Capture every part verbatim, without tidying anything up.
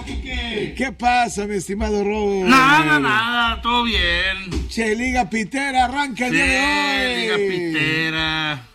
Quique. ¿Qué pasa, mi estimado Robert? Nada, nada, todo bien. Che, Liga Pitera, arranca el sí, día de hoy. Liga Pitera.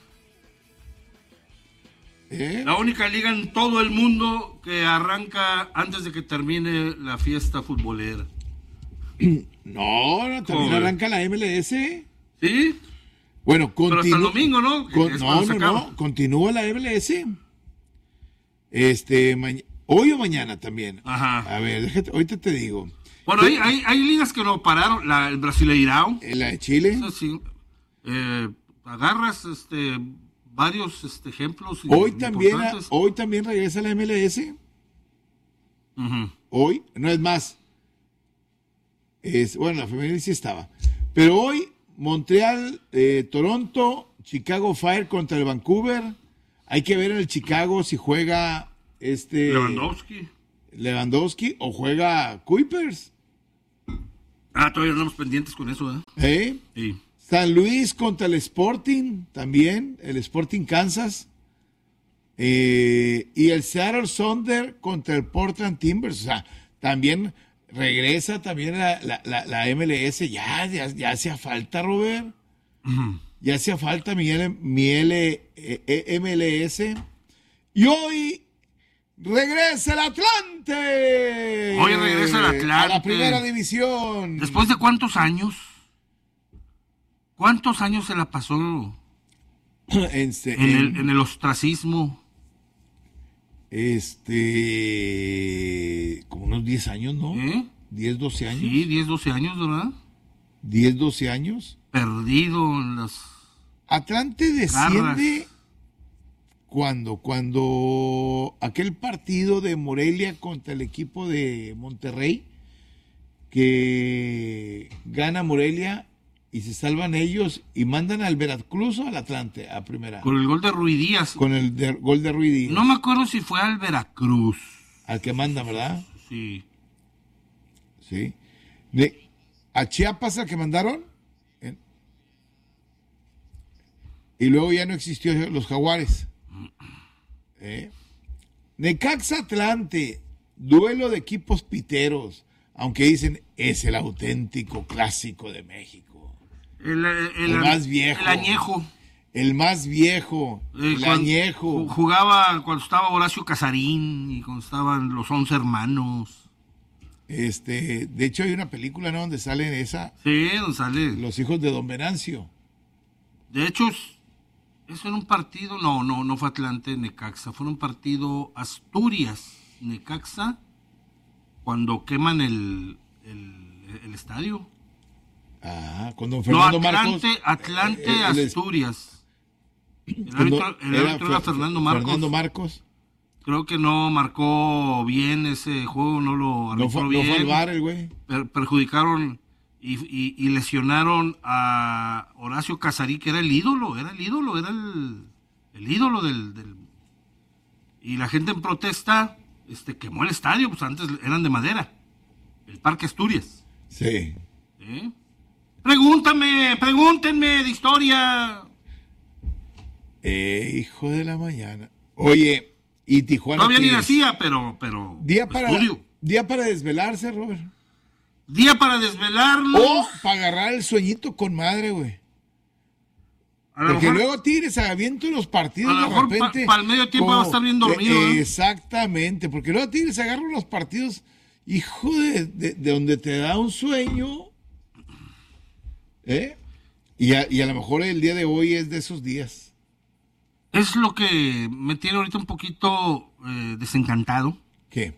¿Eh? La única liga en todo el mundo que arranca antes de que termine la fiesta futbolera. No, no, también arranca la M L S. ¿Sí? Bueno, continúa. Pero hasta el domingo, ¿no? Con, no, no, no, continúa la M L S. Este, ma- hoy o mañana también. Ajá. A ver, déjate, ahorita te digo. Bueno, hay, hay, hay ligas que no pararon. La, el Brasileirão. La de Chile. Eso sí. Eh, agarras este, varios este, ejemplos. Hoy también, importantes. hoy también regresa la M L S. Uh-huh. Hoy, no es más. Es, bueno, la femenil sí estaba. Pero hoy, Montreal, eh, Toronto, Chicago Fire contra el Vancouver. Hay que ver en el Chicago si juega este Lewandowski. Lewandowski o juega Kuipers. Ah, todavía no estamos pendientes con eso, ¿eh? ¿Eh? Sí. San Luis contra el Sporting, también, el Sporting Kansas. Eh, y el Seattle Sounder contra el Portland Timbers. O sea, también regresa también la, la, la, la M L S. Ya, ya, ya hacía falta, Robert. Uh-huh. Ya hacía falta mi, L, mi L, eh, M L S. Y hoy regresa el Atlante. Hoy regresa el Atlante. A la primera división. ¿Después de cuántos años? ¿Cuántos años se la pasó en, en, el, en el ostracismo? Este. Como unos diez años, ¿no? ¿Eh? diez, doce años. Sí, diez, doce años, ¿verdad? diez, doce años. Perdido en las. Atlante desciende. Garras. Cuando, cuando aquel partido de Morelia contra el equipo de Monterrey, que gana Morelia y se salvan ellos y mandan al Veracruz o al Atlante a primera. Con el gol de Rui Díaz. Con el de, gol de Rui Díaz. No me acuerdo si fue al Veracruz. Al que manda, ¿verdad? Sí. Sí. De, ¿a Chiapas al que mandaron? ¿Eh? Y luego ya no existió los Jaguares. ¿Eh? Necaxa Atlante, duelo de equipos piteros, aunque dicen es el auténtico clásico de México. El, el, El más viejo. El añejo. El más viejo. Eh, el cuando añejo. Jugaba cuando estaba Horacio Casarín y cuando estaban los once hermanos. Este, de hecho hay una película, ¿no? Donde salen esa. Sí, donde sale. Los hijos de Don Venancio. De hecho, eso era un partido, no, no, no fue Atlante Necaxa, fue un partido Asturias Necaxa cuando queman el, el, el estadio. Ah, con Don Fernando no, Atlante, Marcos. Atlante eh, el, Asturias. El árbitro, el era, árbitro era Fernando Marcos. Fernando Marcos. Creo que no marcó bien ese juego, no lo No fue, bien. no fue al bar el güey. Per, perjudicaron y, y, y lesionaron a Horacio Casarí, que era el ídolo, era el ídolo, era el, el ídolo del, del... Y la gente en protesta este, quemó el estadio, pues antes eran de madera. El Parque Asturias. Sí. ¿Eh? Pregúntame, pregúntenme de historia. Eh, hijo de la mañana. Oye, y Tijuana. Todavía Tigres. ni nacía, pero, pero Día para, estudio. día para desvelarse, Robert. Día para desvelarnos. O para agarrar el sueñito con madre, güey. A lo Porque mejor, luego Tigres avienta los partidos a lo de mejor repente. para el medio tiempo como- va a estar bien dormido. eh, ¿eh? Exactamente, porque luego Tigres agarra los partidos, hijo de, de, de donde te da un sueño. ¿Eh? Y a, y a lo mejor el día de hoy es de esos días. Es lo que me tiene ahorita un poquito eh, desencantado. ¿Qué?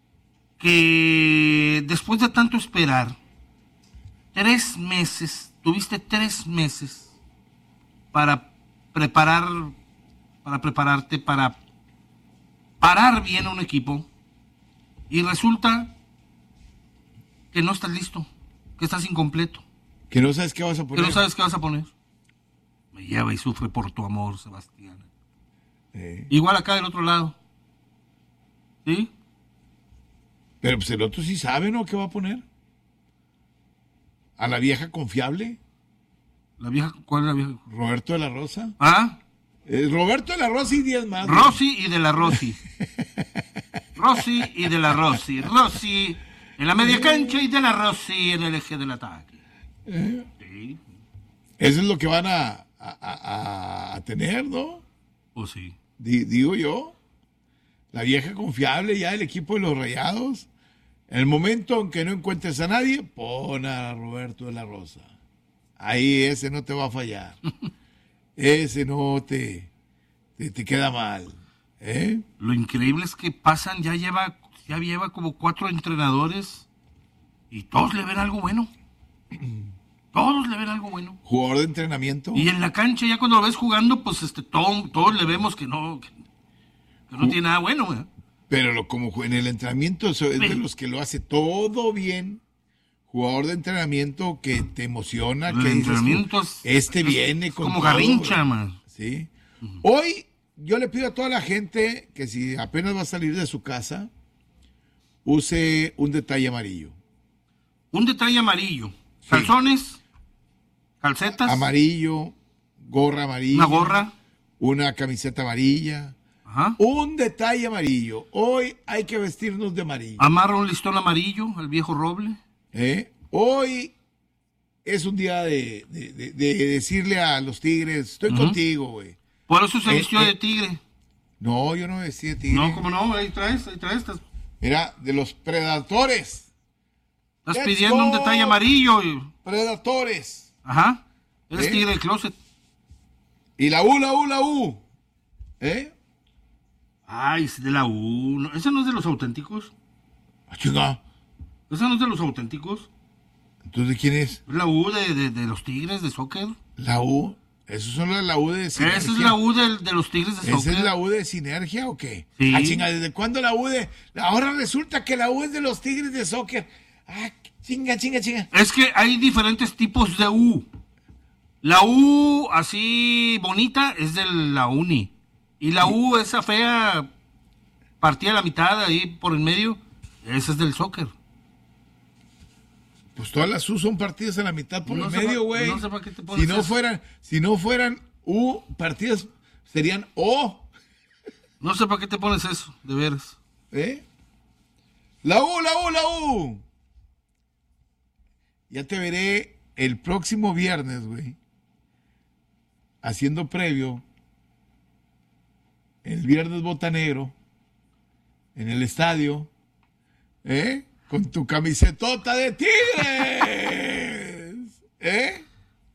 Que después de tanto esperar, tres meses, tuviste tres meses para preparar, para prepararte, para parar bien a un equipo, y resulta que no estás listo, que estás incompleto, Que no sabes qué vas a que poner. no sabes qué vas a poner. Me lleva y sufre por tu amor, Sebastián. Eh, Igual acá del otro lado. ¿Sí? Pero pues el otro sí sabe, ¿no? ¿Qué va a poner? ¿A la vieja confiable? La vieja, ¿cuál es la vieja? ¿Roberto de la Rosa? ¿Ah? Eh, Roberto de la Rosa y diez más. Rosy y de la Rosy. Rossi y de la Rossi. Rossi en la media cancha y de la Rossi en el eje del ataque. Sí. Eso es lo que van a, a, a, a tener, ¿no? Pues sí. D- digo yo. La vieja confiable ya del equipo de los Rayados. En el momento en que no encuentres a nadie, pon a Roberto de la Rosa. Ahí ese no te va a fallar. Ese no te, te, te queda mal. ¿Eh? Lo increíble es que pasan, ya lleva, ya lleva como cuatro entrenadores y todos le ven algo bueno. Todos le ven algo bueno. Jugador de entrenamiento. Y en la cancha, ya cuando lo ves jugando, pues este todo, todos le vemos que no, que, que no tiene nada bueno, güey. Pero lo, como en el entrenamiento es de los que lo hace todo bien. Jugador de entrenamiento que te emociona, El que dices tú, entrenamiento es- este es viene con como todo, Garrincha, güey. man. ¿Sí? Hoy yo le pido a toda la gente que si apenas va a salir de su casa, use un detalle amarillo. Un detalle amarillo. Calzones, calcetas, Amarillo, gorra amarilla. una gorra. Una camiseta amarilla. Ajá. Un detalle amarillo. Hoy hay que vestirnos de amarillo. Amarra un listón amarillo al viejo roble. ¿Eh? Hoy es un día de, de- de- de decirle a los Tigres, estoy Ujú. contigo, güey. Por eso se Eh, vistió eh. de tigre. No, yo no me vestí de Tigre. No, como no, ahí traes, ahí traes. Estás, Era de los Predatores. estás Let's pidiendo un go. detalle amarillo. Y, Predatores. ajá. Eres ¿Eh? tigre de closet. Y la U, la U, la U. ¿Eh? Ay, es de la U. No, ¿esa no es de los auténticos? Ah, chinga. ¿Esa no es de los auténticos? Entonces, ¿de quién es? ¿Es la U de, de, de los tigres de soccer? La U. ¿Esos son las la U de Sinergia? ¿Esa es la U de, de los tigres de ¿Esa soccer? es la U de Sinergia o qué? Sí. Ah, chinga, ¿desde cuándo la U de...? Ahora resulta que la U es de los Tigres de Soccer. Ah, chinga, chinga, chinga. Es que hay diferentes tipos de U. La U así bonita es de la uni. Y la U esa fea, partida a la mitad ahí por el medio, esa es del soccer. Pues todas las U son partidas a la mitad por No el sé medio, pa- güey. no sé pa' qué te pones si no eso. fueran, si no fueran U partidas, serían O. No sé para qué te pones eso, de veras. ¿Eh? La U, la U, la U. Ya te veré el próximo viernes, güey. Haciendo previo. El viernes botanero. En el estadio. ¿Eh? Con tu camisetota de Tigres. ¿Eh?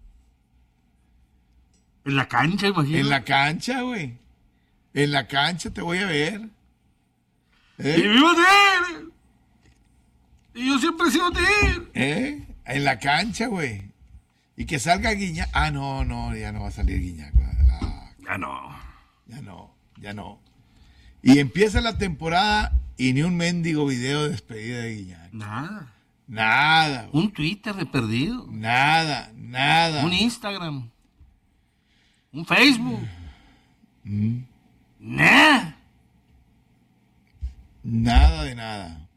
En la cancha, imagínate. En la cancha, güey. En la cancha te voy a ver. ¡Y ¿Eh? viva Tigre! Y yo siempre he sido Tigre. ¿Eh? En la cancha, güey. Y que salga Guiñac. Ah, no, no, ya no va a salir Guiñac. Ah, Ya no. ya no, ya no. Y empieza la temporada y ni un mendigo video de despedida de Guiñac. Nada. Nada, güey. Un Twitter de perdido. Nada, nada. Un Instagram. Un Facebook. Mm, Nah. Nada de nada.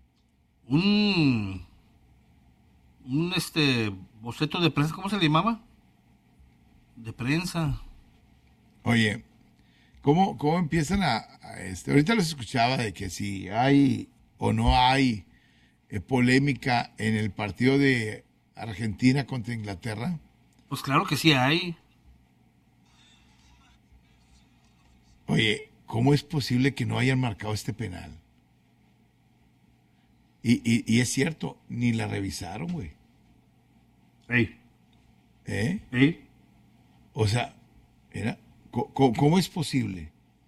Un. Un este. Boceto de prensa, ¿cómo se le llamaba? De prensa. Oye, ¿cómo, cómo empiezan a, a este? Ahorita los escuchaba de que si hay o no hay eh, polémica en el partido de Argentina contra Inglaterra. Pues claro que sí hay. Oye, ¿cómo es posible que no hayan marcado este penal? Y, y, y es cierto, ni la revisaron, güey. Ey, ¿Eh? ey. O sea, era, co- co- ¿cómo es posible?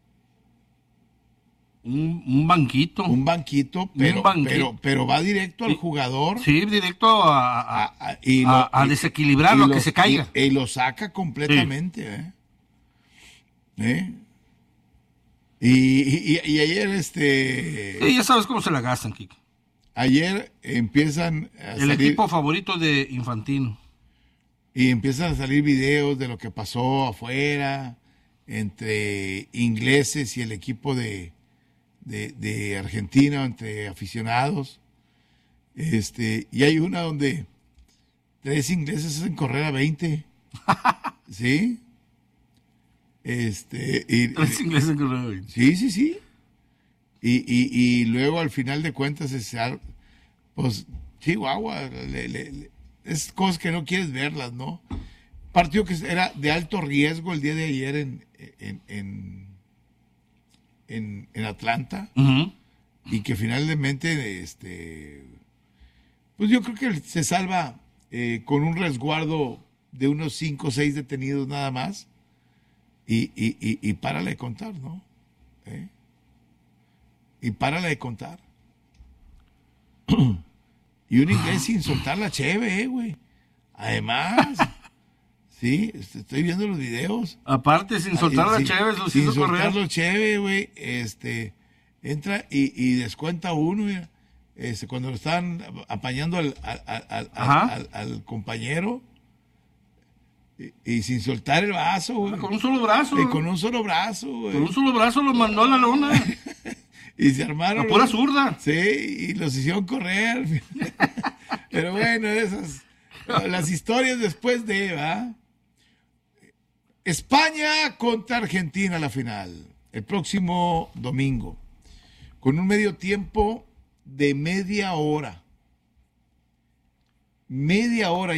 Un, un banquito. Un banquito, pero, banquito. pero, pero va directo al Sí. jugador. Sí, directo a, a- a- a- y a- a y- desequilibrarlo, y que lo- se caiga. Y, y lo saca completamente, ¿eh? ¿Eh? Y, y- y ayer, este, Sí, ya sabes cómo se la gastan, Kike. ayer empiezan a El salir, equipo favorito de Infantino. y empiezan a salir videos de lo que pasó afuera entre ingleses y el equipo de, de, de Argentina, entre aficionados. Este, y hay una donde tres ingleses hacen correr a veinte. ¿Sí? Este, y, Tres ingleses que lo ven. sí, sí, sí. Y, y, y luego al final de cuentas, ese, pues, Chihuahua, le, le, le, es cosas que no quieres verlas, ¿no? Partido que era de alto riesgo el día de ayer en, en, en, en, en Atlanta, uh-huh. y que finalmente, este, pues yo creo que se salva eh, con un resguardo de unos cinco o seis detenidos nada más, y, y, y, y párale de contar, ¿no? ¿Eh? Y párale de contar. Y un inglés sin soltar la cheve, eh, güey. Además, sí, estoy viendo los videos. Aparte, sin soltar la cheve, lo sin soltar la cheve, güey, este, entra y, y descuenta uno, güey. Este, cuando lo estaban apañando al, al, al, al, al, al compañero, y, y sin soltar el vaso, güey. Con un solo brazo. Y con un solo brazo, güey. Con un solo brazo lo mandó a la lona. Y se armaron. A pura zurda. Sí, y los hicieron correr. Pero bueno, esas. Las historias después de, ¿va? España contra Argentina, la final. El próximo domingo. Con un medio tiempo de media hora. Media hora.